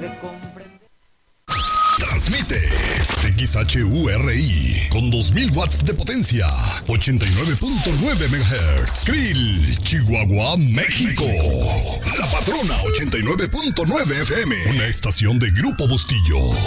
Transmite XHURI con 2000 watts de potencia, 89.9 MHz, Krill, Chihuahua, México. La Patrona 89.9 FM, una estación de Grupo Bustillo.